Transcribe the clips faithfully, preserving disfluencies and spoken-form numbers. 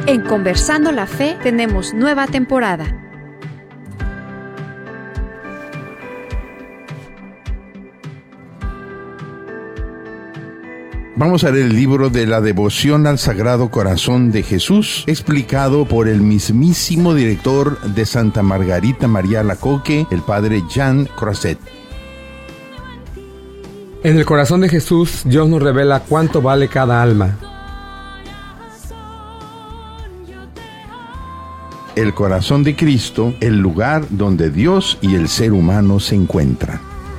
En Conversando la Fe tenemos nueva temporada. Vamos a leer el libro de la devoción al Sagrado Corazón de Jesús, explicado por el mismísimo director de Santa Margarita María Alacoque, el padre Jean Croiset. En el corazón de Jesús, Dios nos revela cuánto vale cada alma. El corazón de Cristo, el lugar donde Dios y el ser humano se encuentran.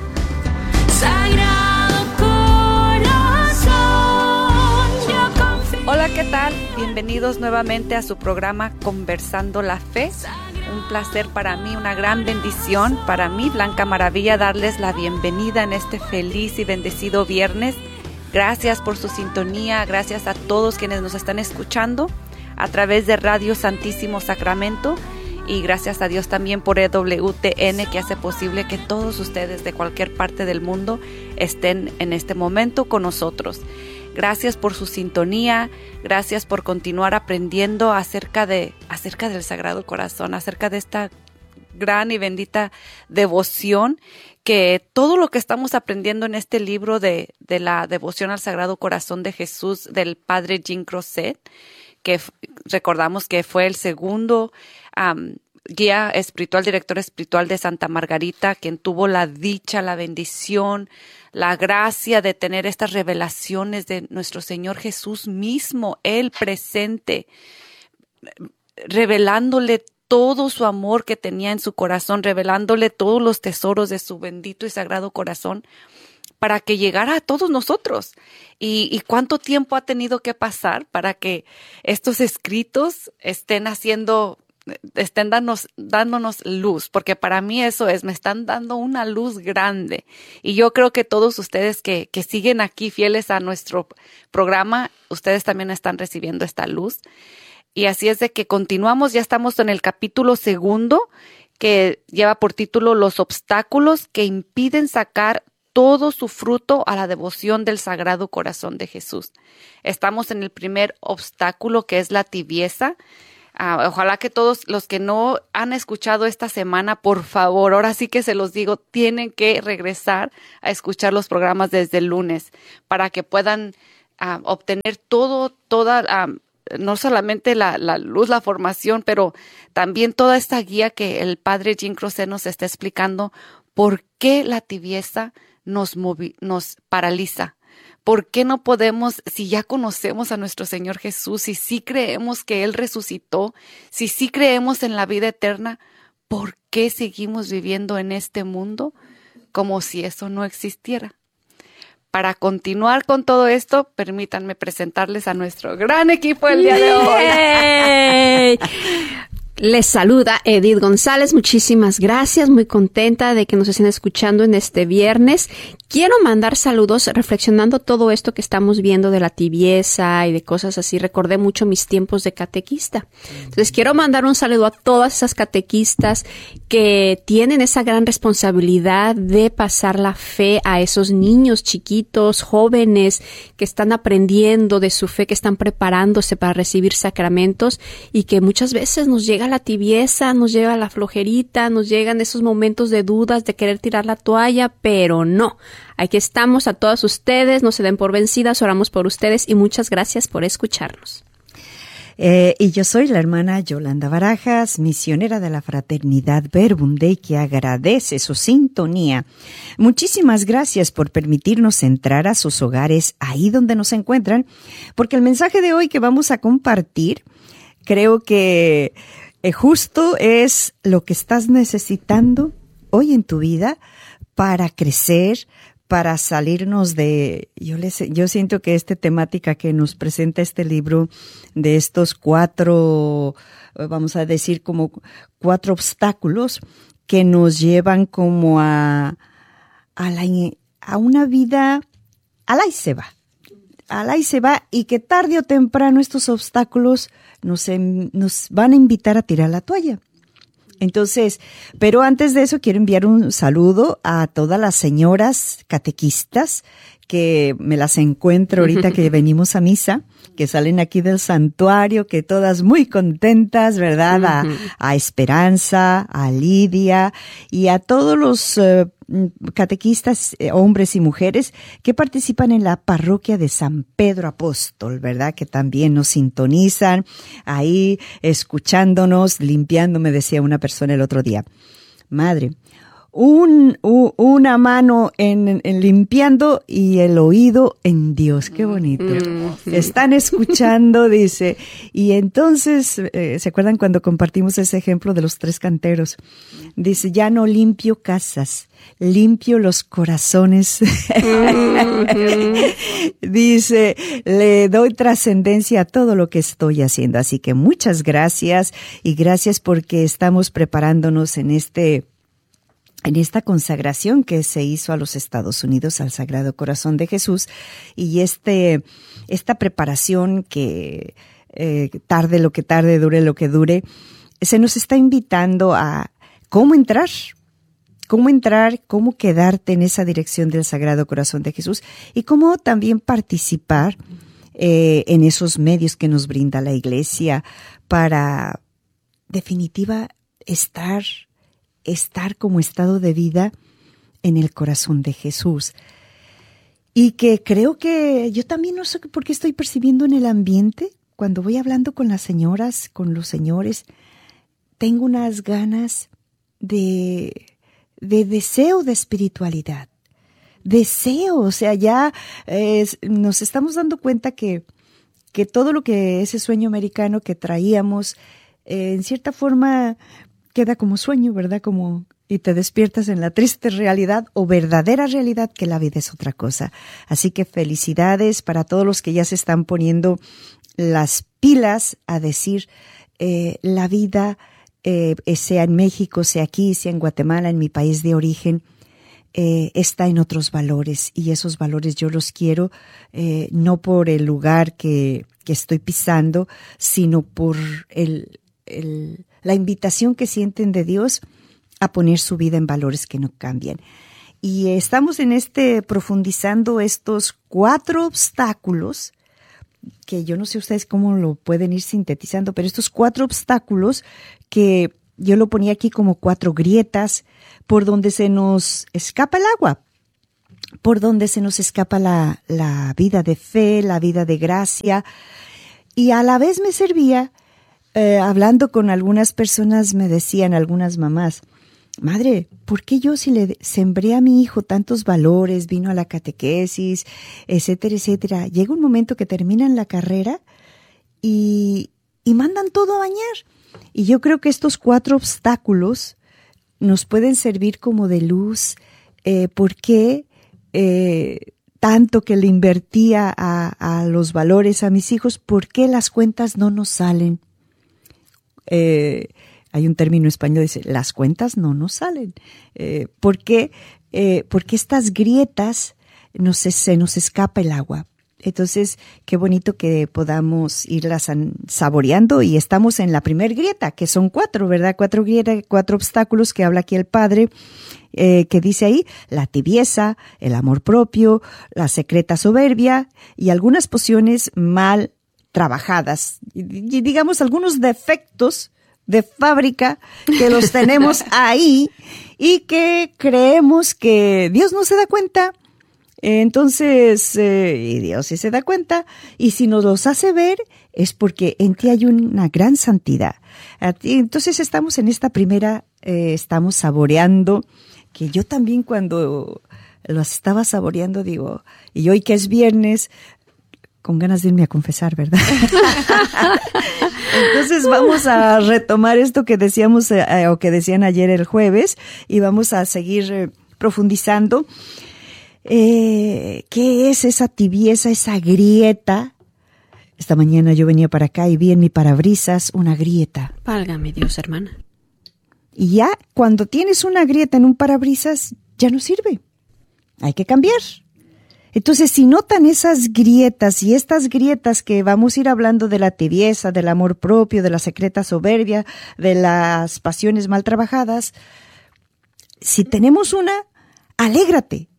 Hola, ¿qué tal? Bienvenidos nuevamente a su programa Conversando la Fe. Un placer para mí, una gran bendición para mí, Blanca Maravilla, darles la bienvenida en este feliz y bendecido viernes. Gracias por su sintonía, gracias a todos quienes nos están escuchando a través de Radio Santísimo Sacramento, y gracias a Dios también por E W T N, que hace posible que todos ustedes de cualquier parte del mundo estén en este momento con nosotros. Gracias por su sintonía, gracias por continuar aprendiendo acerca de acerca del Sagrado Corazón, acerca de esta gran y bendita devoción, que todo lo que estamos aprendiendo en este libro de, de la devoción al Sagrado Corazón de Jesús del padre Jean Croiset, que f- recordamos que fue el segundo um, guía espiritual, director espiritual de Santa Margarita, quien tuvo la dicha, la bendición, la gracia de tener estas revelaciones de nuestro Señor Jesús mismo, Él presente, revelándole todo su amor que tenía en su corazón, revelándole todos los tesoros de su bendito y sagrado corazón, para que llegara a todos nosotros. Y, y cuánto tiempo ha tenido que pasar para que estos escritos estén haciendo, estén dándonos, dándonos luz, porque para mí eso es, me están dando una luz grande. Y yo creo que todos ustedes que, que siguen aquí fieles a nuestro programa, ustedes también están recibiendo esta luz. Y así es de que continuamos, ya estamos en el capítulo segundo, que lleva por título Los obstáculos que impiden sacar todo su fruto a la devoción del Sagrado Corazón de Jesús. Estamos en el primer obstáculo, que es la tibieza. Uh, ojalá que todos los que no han escuchado esta semana, por favor, ahora sí que se los digo, tienen que regresar a escuchar los programas desde el lunes para que puedan uh, obtener todo, toda, um, no solamente la, la luz, la formación, pero también toda esta guía que el padre Jean Croiset nos está explicando, por qué la tibieza nos, movi- nos paraliza. ¿Por qué no podemos, si ya conocemos a nuestro Señor Jesús, si sí creemos que Él resucitó, si sí creemos en la vida eterna, por qué seguimos viviendo en este mundo como si eso no existiera? Para continuar con todo esto, permítanme presentarles a nuestro gran equipo el día de hoy. Les saluda Edith González, muchísimas gracias, muy contenta de que nos estén escuchando en este viernes. Quiero mandar saludos reflexionando todo esto que estamos viendo de la tibieza y de cosas así. Recordé mucho mis tiempos de catequista. Entonces quiero mandar un saludo a todas esas catequistas que tienen esa gran responsabilidad de pasar la fe a esos niños chiquitos, jóvenes, que están aprendiendo de su fe, que están preparándose para recibir sacramentos, y que muchas veces nos llega la tibieza, nos llega la flojerita, nos llegan esos momentos de dudas, de querer tirar la toalla, pero no. Aquí estamos a todas ustedes, no se den por vencidas, oramos por ustedes y muchas gracias por escucharnos. Eh, y yo soy la hermana Yolanda Barajas, misionera de la Fraternidad Verbum Dei, que agradece su sintonía. Muchísimas gracias por permitirnos entrar a sus hogares, ahí donde nos encuentran, porque el mensaje de hoy que vamos a compartir, creo que eh, justo es lo que estás necesitando hoy en tu vida para crecer, para salirnos de, yo les, yo siento que esta temática que nos presenta este libro, de estos cuatro, vamos a decir como cuatro obstáculos que nos llevan como a, a la, a una vida, al ahí se va, al ahí se va, y que tarde o temprano estos obstáculos nos, nos van a invitar a tirar la toalla. Entonces, pero antes de eso quiero enviar un saludo a todas las señoras catequistas que me las encuentro ahorita que venimos a misa, que salen aquí del santuario, que todas muy contentas, ¿verdad? A, a Esperanza, a Lidia y a todos los uh, catequistas, eh, hombres y mujeres que participan en la parroquia de San Pedro Apóstol, ¿verdad? Que también nos sintonizan ahí escuchándonos, limpiando, me decía una persona el otro día. Madre, Un, u, una mano en, en limpiando y el oído en Dios. Qué bonito. Mm-hmm. Están escuchando, dice. Y entonces, eh, ¿se acuerdan cuando compartimos ese ejemplo de los tres canteros? Dice, ya no limpio casas, limpio los corazones. Mm-hmm. Dice, le doy trascendencia a todo lo que estoy haciendo. Así que muchas gracias y gracias porque estamos preparándonos en este en esta consagración que se hizo a los Estados Unidos al Sagrado Corazón de Jesús y este esta preparación que eh, tarde lo que tarde, dure lo que dure, se nos está invitando a cómo entrar, cómo entrar, cómo quedarte en esa dirección del Sagrado Corazón de Jesús y cómo también participar eh, en esos medios que nos brinda la Iglesia para, definitiva, estar estar como estado de vida en el corazón de Jesús. Y que creo que yo también no sé por qué estoy percibiendo en el ambiente, cuando voy hablando con las señoras, con los señores, tengo unas ganas de, de deseo de espiritualidad. Deseo, o sea, ya eh, nos estamos dando cuenta que, que todo lo que ese sueño americano que traíamos, eh, en cierta forma, queda como sueño, ¿verdad? Como y te despiertas en la triste realidad o verdadera realidad que la vida es otra cosa. Así que felicidades para todos los que ya se están poniendo las pilas a decir eh, la vida, eh, sea en México, sea aquí, sea en Guatemala, en mi país de origen, eh, está en otros valores y esos valores yo los quiero eh, no por el lugar que, que estoy pisando, sino por el, el la invitación que sienten de Dios a poner su vida en valores que no cambian. Y estamos en este, profundizando estos cuatro obstáculos, que yo no sé ustedes cómo lo pueden ir sintetizando, pero estos cuatro obstáculos que yo lo ponía aquí como cuatro grietas por donde se nos escapa el agua, por donde se nos escapa la, la vida de fe, la vida de gracia. Y a la vez me servía Eh, hablando con algunas personas me decían, algunas mamás, madre, ¿por qué yo si le sembré a mi hijo tantos valores, vino a la catequesis, etcétera, etcétera? Llega un momento que terminan la carrera y, y mandan todo a bañar. Y yo creo que estos cuatro obstáculos nos pueden servir como de luz. Eh, ¿Por qué eh, tanto que le invertía a, a los valores a mis hijos? ¿Por qué las cuentas no nos salen? Eh, hay un término español que dice, las cuentas no nos salen. Eh, ¿Por qué? Eh, porque estas grietas nos, se nos escapa el agua. Entonces, qué bonito que podamos irlas saboreando y estamos en la primer grieta, que son cuatro, ¿verdad? Cuatro grietas, cuatro obstáculos que habla aquí el Padre, eh, que dice ahí, la tibieza, el amor propio, la secreta soberbia y algunas pociones mal trabajadas, y digamos algunos defectos de fábrica que los tenemos ahí y que creemos que Dios no se da cuenta. Entonces, eh, y Dios sí se da cuenta, y si nos los hace ver es porque en ti hay una gran santidad. Entonces estamos en esta primera, eh, estamos saboreando, que yo también cuando los estaba saboreando digo, y hoy que es viernes, con ganas de irme a confesar, ¿verdad? Entonces vamos a retomar esto que decíamos eh, o que decían ayer el jueves y vamos a seguir eh, profundizando. Eh, ¿Qué es esa tibieza, esa grieta? Esta mañana yo venía para acá y vi en mi parabrisas una grieta. Válgame Dios, hermana. Y ya cuando tienes una grieta en un parabrisas ya no sirve. Hay que cambiar. Entonces, si notan esas grietas y estas grietas que vamos a ir hablando de la tibieza, del amor propio, de la secreta soberbia, de las pasiones mal trabajadas, si tenemos una, alégrate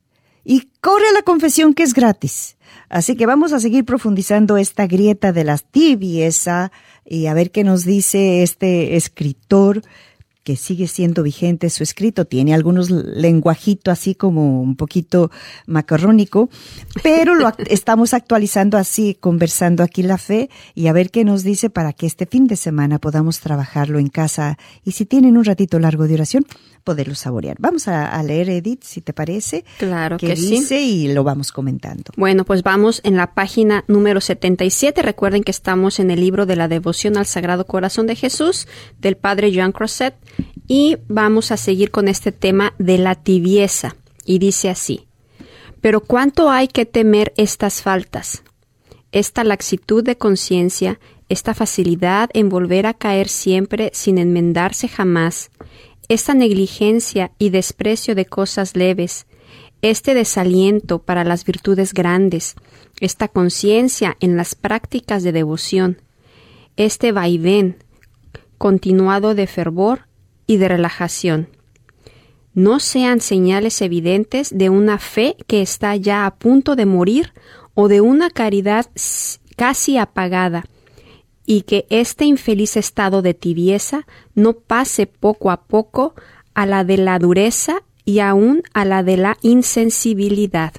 y corre a la confesión que es gratis. Así que vamos a seguir profundizando esta grieta de la tibieza y a ver qué nos dice este escritor que sigue siendo vigente su escrito. Tiene algunos lenguajitos así como un poquito macarrónico, pero lo act- estamos actualizando así, conversando aquí la fe y a ver qué nos dice para que este fin de semana podamos trabajarlo en casa y si tienen un ratito largo de oración, poderlo saborear. Vamos a, a leer, Edith, si te parece. Claro qué que dice sí. Y lo vamos comentando. Bueno, pues vamos en la página número setenta y siete. Recuerden que estamos en el libro de la devoción al Sagrado Corazón de Jesús del Padre Jean Crozet y vamos a seguir con este tema de la tibieza. Y dice así: pero ¿cuánto hay que temer estas faltas? Esta laxitud de conciencia, esta facilidad en volver a caer siempre sin enmendarse jamás, esta negligencia y desprecio de cosas leves, este desaliento para las virtudes grandes, esta conciencia en las prácticas de devoción, este vaivén continuado de fervor y de relajación, no sean señales evidentes de una fe que está ya a punto de morir o de una caridad casi apagada, y que este infeliz estado de tibieza no pase poco a poco a la de la dureza y aún a la de la insensibilidad.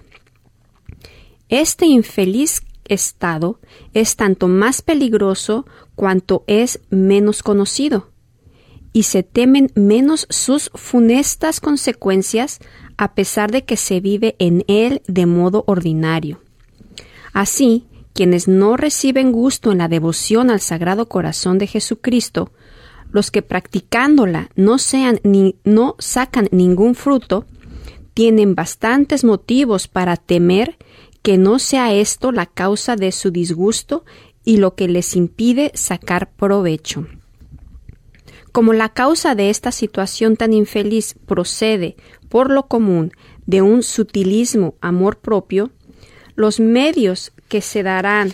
Este infeliz estado es tanto más peligroso cuanto es menos conocido, y se temen menos sus funestas consecuencias a pesar de que se vive en él de modo ordinario. Así, quienes no reciben gusto en la devoción al Sagrado Corazón de Jesucristo, los que practicándola no sean ni no sacan ningún fruto, tienen bastantes motivos para temer que no sea esto la causa de su disgusto y lo que les impide sacar provecho. Como la causa de esta situación tan infeliz procede, por lo común, de un sutilismo amor propio, los medios que se darán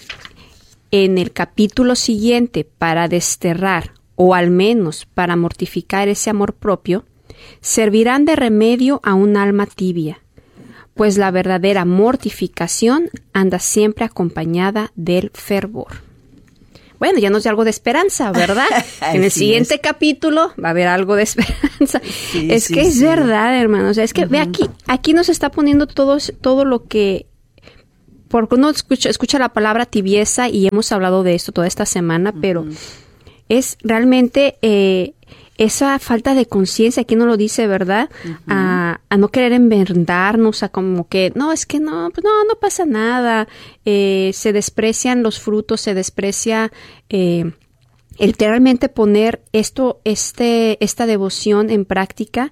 en el capítulo siguiente para desterrar o al menos para mortificar ese amor propio, servirán de remedio a un alma tibia, pues la verdadera mortificación anda siempre acompañada del fervor. Bueno, ya nos da algo de esperanza, ¿verdad? En el siguiente es. capítulo va a haber algo de esperanza. Sí, es sí, que es sí. verdad, hermano. O sea, es que uh-huh. ve aquí, aquí nos está poniendo todo, todo lo que... Porque uno escucha, escucha la palabra tibieza y hemos hablado de esto toda esta semana, uh-huh. pero es realmente eh, esa falta de conciencia, aquí no lo dice, ¿verdad? Uh-huh. A, a no querer enmendarnos, a como que, no, es que no, pues no, no pasa nada. Eh, se desprecian los frutos, se desprecia eh, el literalmente poner esto, este, esta devoción en práctica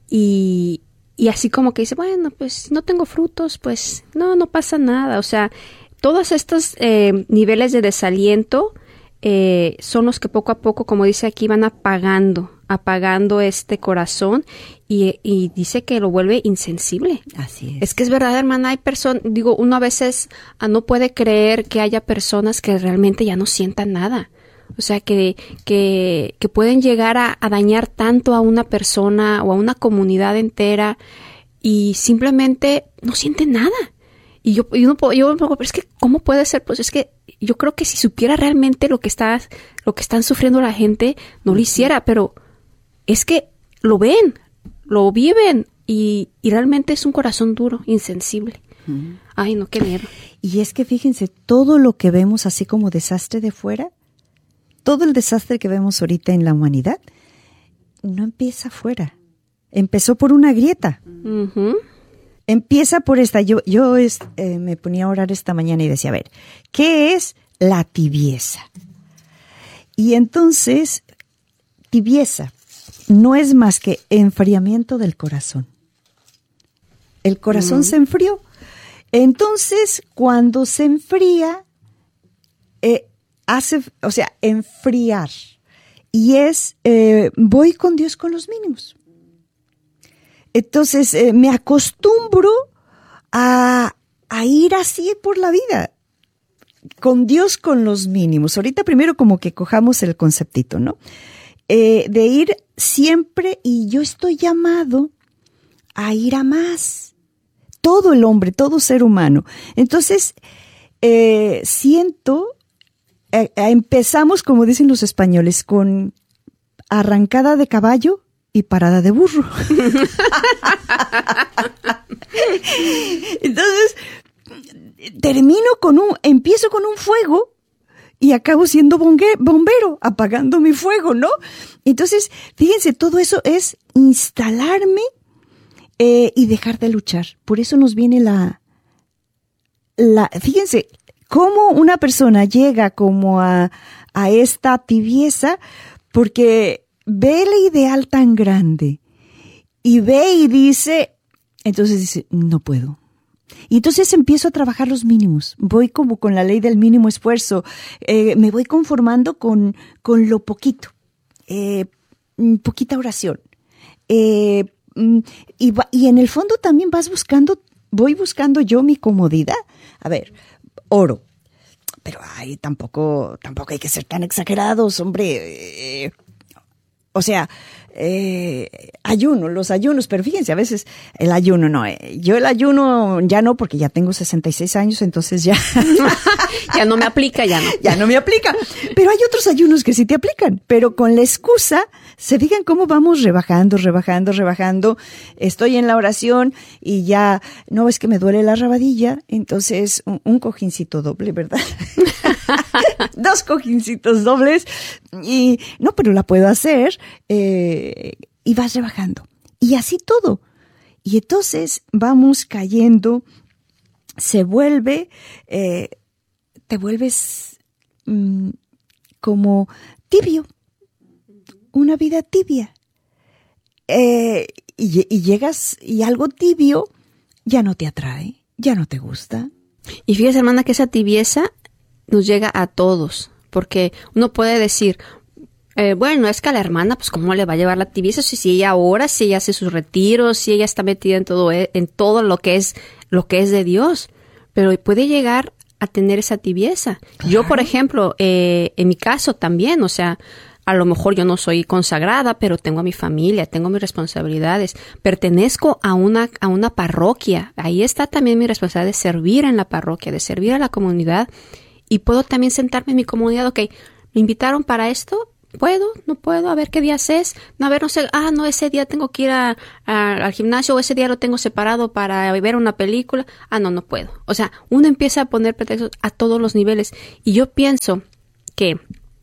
y Y así como que dice, bueno, pues no tengo frutos, pues no, no pasa nada. O sea, todos estos eh, niveles de desaliento eh, son los que poco a poco, como dice aquí, van apagando, apagando este corazón y, y dice que lo vuelve insensible. Así es. Es que es verdad, hermana, hay personas, digo, uno a veces ah, no puede creer que haya personas que realmente ya no sientan nada. O sea, que, que, que pueden llegar a, a dañar tanto a una persona o a una comunidad entera y simplemente no sienten nada. Y yo, yo, no, yo pero es que, ¿cómo puede ser? Pues es que yo creo que si supiera realmente lo que está, lo que están sufriendo la gente, no lo hiciera, pero es que lo ven, lo viven y, y realmente es un corazón duro, insensible. Uh-huh. Ay, no, qué miedo. Y es que fíjense, todo lo que vemos así como desastre de fuera, todo el desastre que vemos ahorita en la humanidad, no empieza afuera. Empezó por una grieta. Uh-huh. Empieza por esta. Yo, yo es, eh, me ponía a orar esta mañana y decía, a ver, ¿qué es la tibieza? Y entonces, tibieza no es más que enfriamiento del corazón. El corazón uh-huh. se enfrió. Entonces, cuando se enfría, eh, hace, o sea, enfriar. Y es, eh, voy con Dios con los mínimos. Entonces, eh, me acostumbro a, a ir así por la vida, con Dios con los mínimos. Ahorita primero como que cojamos el conceptito, ¿no? Eh, de ir siempre, y yo estoy llamado a ir a más. todo el hombre, todo ser humano. Entonces, eh, siento, eh, empezamos, como dicen los españoles, con arrancada de caballo y parada de burro. Entonces, termino con un, empiezo con un fuego y acabo siendo bongue, bombero, apagando mi fuego, ¿no? Entonces, fíjense, todo eso es instalarme eh, y dejar de luchar. Por eso nos viene la, la, fíjense, cómo una persona llega como a, a esta tibieza, porque ve el ideal tan grande y ve y dice, entonces dice, no puedo. Y entonces empiezo a trabajar los mínimos. Voy como con la ley del mínimo esfuerzo. Eh, me voy conformando con, con lo poquito. Eh, poquita oración. Eh, y, va, y en el fondo también vas buscando, voy buscando yo mi comodidad. A ver, oro. Pero ay, tampoco, tampoco hay que ser tan exagerados, hombre. Eh, o sea, eh, ayuno, los ayunos, pero fíjense, a veces el ayuno no, eh, yo el ayuno ya no, porque ya tengo sesenta y seis años, entonces ya... ya no me aplica, ya no. Ya no me aplica, pero hay otros ayunos que sí te aplican, pero con la excusa, se fijan cómo vamos rebajando, rebajando, rebajando, estoy en la oración y ya, no, es que me duele la rabadilla, entonces un, un cojincito doble, ¿verdad? Dos cojincitos dobles, y no, pero la puedo hacer, eh, y vas rebajando. Y así todo. Y entonces vamos cayendo, se vuelve, eh, te vuelves mm, como tibio, una vida tibia. Eh, y, y llegas, y algo tibio ya no te atrae, ya no te gusta. Y fíjese, hermana, que esa tibieza nos llega a todos, porque uno puede decir, eh, bueno, es que a la hermana, pues, ¿cómo le va a llevar la tibieza? Si, si ella ora, si ella hace sus retiros, si ella está metida en todo, en todo lo que es, lo que es de Dios, pero puede llegar a tener esa tibieza. Claro. Yo, por ejemplo, eh, en mi caso también, o sea, a lo mejor yo no soy consagrada, pero tengo a mi familia, tengo mis responsabilidades, pertenezco a una, a una parroquia, ahí está también mi responsabilidad de servir en la parroquia, de servir a la comunidad, y puedo también sentarme en mi comunidad, ok, me invitaron para esto, ¿puedo? ¿No puedo? A ver qué día es. No, a ver, no sé, ah, no, ese día tengo que ir a, a, al gimnasio, o ese día lo tengo separado para ver una película, ah, no, no puedo. O sea, uno empieza a poner pretextos a todos los niveles, y yo pienso que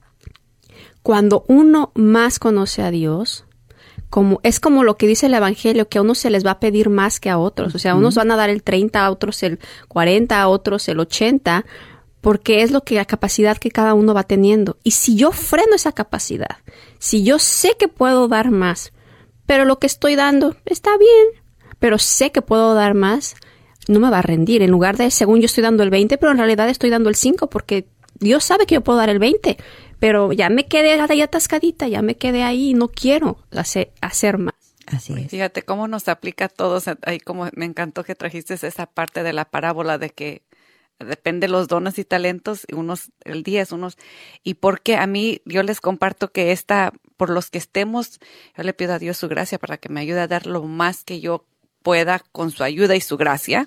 cuando uno más conoce a Dios, como es como lo que dice el Evangelio, que a unos se les va a pedir más que a otros. O sea, unos van a dar el treinta, a otros el cuarenta, a otros el ochenta, porque es lo que la capacidad que cada uno va teniendo. Y si yo freno esa capacidad, si yo sé que puedo dar más, pero lo que estoy dando está bien, pero sé que puedo dar más, no me va a rendir. En lugar de, según yo estoy dando el veinte, pero en realidad estoy dando el cinco, porque Dios sabe que yo puedo dar el veinte, pero ya me quedé ahí atascadita, ya me quedé ahí y no quiero hacer, hacer más. Así es. Fíjate cómo nos aplica a todos. Ahí como me encantó que trajiste esa parte de la parábola de que depende de los dones y talentos, unos el diez, unos, y porque a mí, yo les comparto que esta, por los que estemos, yo le pido a Dios su gracia para que me ayude a dar lo más que yo pueda con su ayuda y su gracia,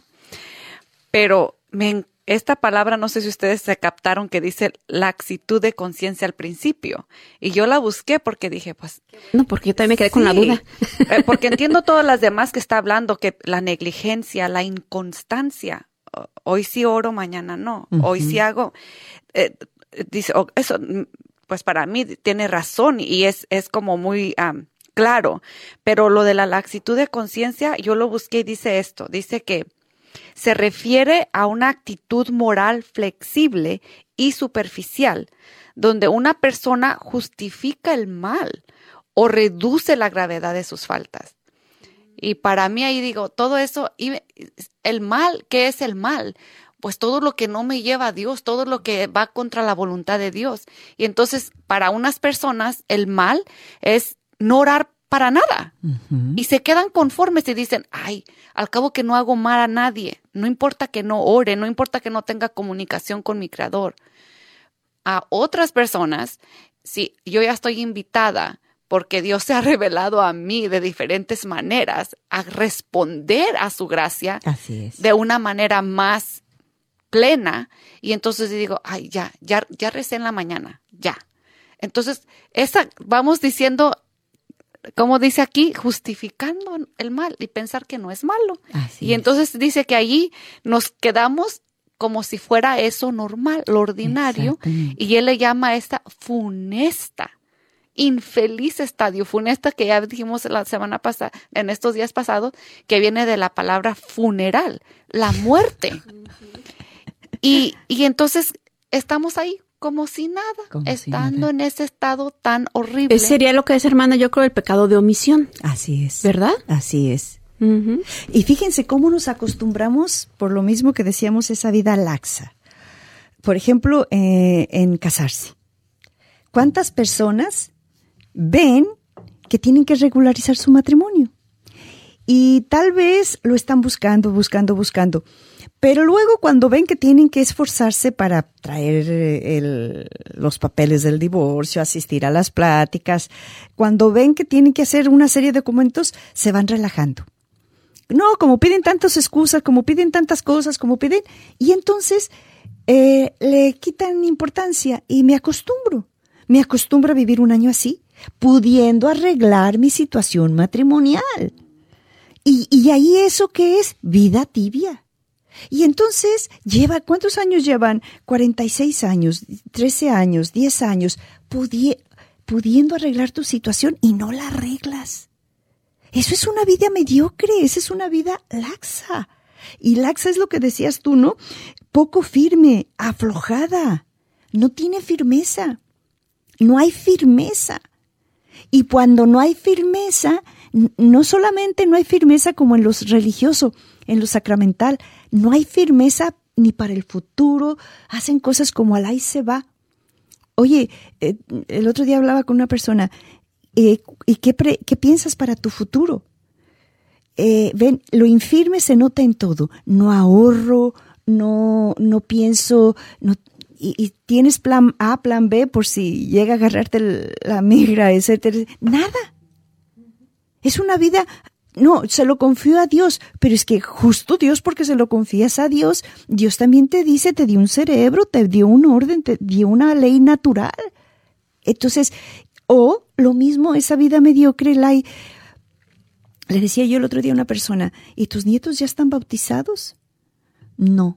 pero me, esta palabra, no sé si ustedes se captaron, que dice laxitud de conciencia al principio, y yo la busqué porque dije, pues... No, porque yo también me quedé sí, con la duda. eh, porque entiendo todas las demás que está hablando, que la negligencia, la inconstancia, hoy sí oro, mañana no. Uh-huh. Hoy sí hago. Eh, dice, oh, eso, pues para mí tiene razón y es, es como muy um, claro. Pero lo de la laxitud de conciencia, yo lo busqué y dice esto. Dice que se refiere a una actitud moral flexible y superficial, donde una persona justifica el mal o reduce la gravedad de sus faltas. Y para mí ahí digo, todo eso, el mal, ¿qué es el mal? Pues todo lo que no me lleva a Dios, todo lo que va contra la voluntad de Dios. Y entonces, para unas personas, el mal es no orar para nada. Uh-huh. Y se quedan conformes y dicen, ay, al cabo que no hago mal a nadie, no importa que no ore, no importa que no tenga comunicación con mi Creador. A otras personas, si yo ya estoy invitada, porque Dios se ha revelado a mí de diferentes maneras a responder a su gracia. Así es. De una manera más plena. Y entonces digo, ay, ya, ya, ya recé en la mañana, ya. Entonces, esa, vamos diciendo, como dice aquí, justificando el mal y pensar que no es malo. Así y es. entonces dice que allí nos quedamos como si fuera eso normal, lo ordinario. Y él le llama a esta funesta, infeliz estadio, funesta, que ya dijimos la semana pasada, en estos días pasados, que viene de la palabra funeral, la muerte. y, y entonces estamos ahí como si nada, como estando si nada. en ese estado tan horrible. Sería lo que es, hermana, yo creo, el pecado de omisión. Así es. ¿Verdad? Así es. Uh-huh. Y fíjense cómo nos acostumbramos, por lo mismo que decíamos, esa vida laxa. Por ejemplo, eh, en casarse. ¿Cuántas personas ven que tienen que regularizar su matrimonio? Y tal vez lo están buscando, buscando, buscando. Pero luego cuando ven que tienen que esforzarse para traer el, los papeles del divorcio, asistir a las pláticas, cuando ven que tienen que hacer una serie de documentos, se van relajando. No, como piden tantas excusas, como piden tantas cosas, como piden, y entonces eh, le quitan importancia y me acostumbro. Me acostumbro a vivir un año así, pudiendo arreglar mi situación matrimonial. Y, y ahí eso que es vida tibia. Y entonces lleva, ¿cuántos años llevan? cuarenta y seis años, trece años, diez años, pudi- pudiendo arreglar tu situación y no la arreglas. Eso es una vida mediocre, esa es una vida laxa. Y laxa es lo que decías tú, ¿no? Poco firme, aflojada, no tiene firmeza, no hay firmeza. Y cuando no hay firmeza, no solamente no hay firmeza como en lo religioso, en lo sacramental, no hay firmeza ni para el futuro, hacen cosas como al ahí se va. Oye, eh, el otro día hablaba con una persona, eh, ¿y qué, pre, qué piensas para tu futuro? Eh, ven, lo infirme se nota en todo, no ahorro, no, no pienso, no, y, y tienes plan A, plan B por si llega a agarrarte el, la migra, etcétera, nada. Es una vida, no, se lo confío a Dios, pero es que justo Dios, porque se lo confías a Dios, Dios también te dice, te dio un cerebro, te dio un orden, te dio una ley natural. Entonces, o lo mismo, esa vida mediocre, la hay. Le decía yo el otro día a una persona, ¿y tus nietos ya están bautizados? No.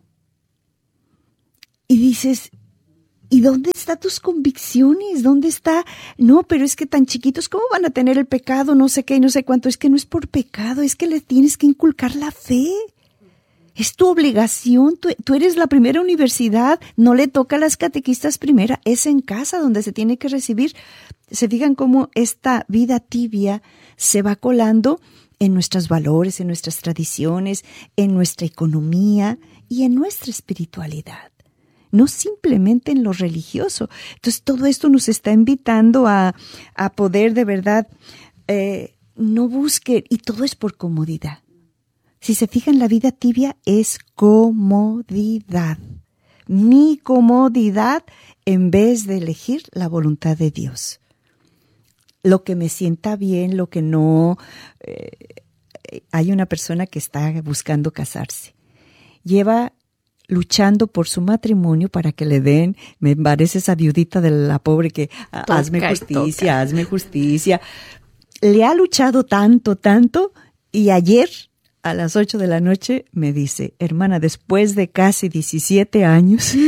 Y dices, ¿y dónde están tus convicciones? ¿Dónde está? No, pero es que tan chiquitos, ¿cómo van a tener el pecado? No sé qué, no sé cuánto. Es que no es por pecado, es que le tienes que inculcar la fe. Es tu obligación, tú, tú eres la primera universidad, no le toca a las catequistas primera, es en casa donde se tiene que recibir. Se fijan cómo esta vida tibia se va colando en nuestros valores, en nuestras tradiciones, en nuestra economía y en nuestra espiritualidad. No simplemente en lo religioso. Entonces todo esto nos está invitando a, a poder de verdad, eh, no busquen, y todo es por comodidad. Si se fijan, la vida tibia es comodidad. Mi comodidad en vez de elegir la voluntad de Dios. Lo que me sienta bien, lo que no. Eh, hay una persona que está buscando casarse. Lleva luchando por su matrimonio para que le den, me parece esa viudita de la pobre que toca, hazme justicia, toca. hazme justicia. Le ha luchado tanto, tanto, y ayer a las ocho de la noche me dice, hermana, después de casi diecisiete años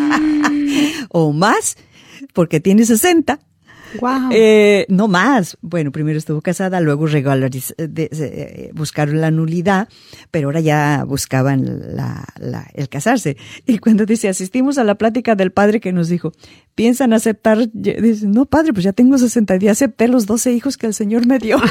o más, porque tiene sesenta, wow. eh, no más. Bueno, primero estuvo casada, luego regulariz- de, de, de, buscaron la nulidad, pero ahora ya buscaban la, la, el casarse. Y cuando dice, asistimos a la plática del padre que nos dijo, ¿piensan aceptar? Dice, no, padre, pues ya tengo sesenta y ya acepté los doce hijos que el Señor me dio.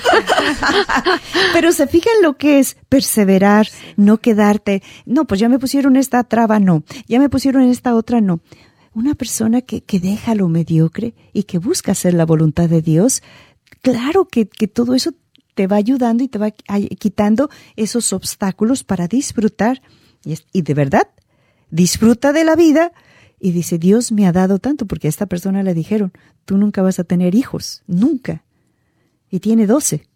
Pero se fijan lo que es perseverar, no quedarte, no, pues ya me pusieron esta traba, no, ya me pusieron esta otra, no. Una persona que, que deja lo mediocre y que busca hacer la voluntad de Dios, claro que, que todo eso te va ayudando y te va quitando esos obstáculos para disfrutar. Y, es, y de verdad, disfruta de la vida y dice, Dios me ha dado tanto, porque a esta persona le dijeron, tú nunca vas a tener hijos, nunca. y tiene doce.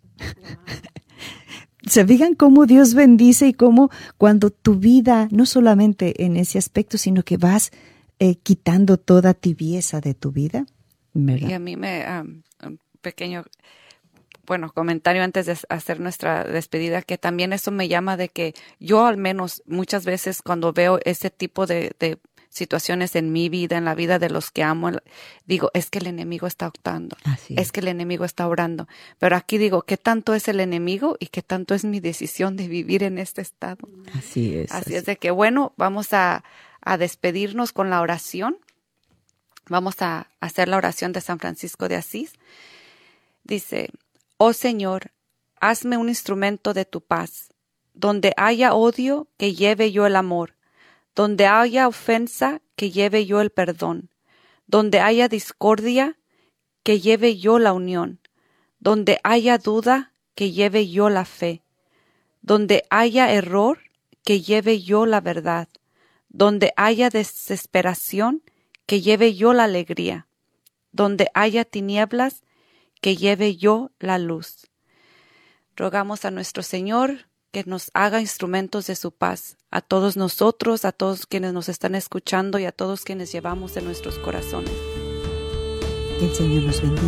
¿Se fijan cómo Dios bendice y cómo cuando tu vida, no solamente en ese aspecto, sino que vas eh, quitando toda tibieza de tu vida? ¿Verdad? Y a mí me, um, un pequeño, bueno, comentario antes de hacer nuestra despedida, que también eso me llama de que yo al menos muchas veces cuando veo ese tipo de, de situaciones en mi vida, en la vida de los que amo, digo, es que el enemigo está optando, Así es. es que el enemigo está orando. Pero aquí digo, ¿qué tanto es el enemigo y qué tanto es mi decisión de vivir en este estado? Así es. Así es de que, bueno, vamos a, a despedirnos con la oración. Vamos a hacer la oración de San Francisco de Asís. Dice, oh Señor, hazme un instrumento de tu paz. Donde haya odio, que lleve yo el amor. Donde haya ofensa, que lleve yo el perdón. Donde haya discordia, que lleve yo la unión. Donde haya duda, que lleve yo la fe. Donde haya error, que lleve yo la verdad. Donde haya desesperación, que lleve yo la alegría. Donde haya tinieblas, que lleve yo la luz. Rogamos a nuestro Señor que nos haga instrumentos de su paz, a todos nosotros, a todos quienes nos están escuchando y a todos quienes llevamos en nuestros corazones. Que el Señor nos bendiga.